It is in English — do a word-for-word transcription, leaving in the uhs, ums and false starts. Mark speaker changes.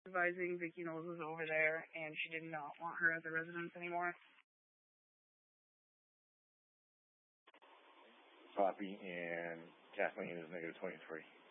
Speaker 1: advising Vicki Knowles was over there, and she did not want her at the residence anymore.
Speaker 2: Copy, and Kathleen is negative twenty-three.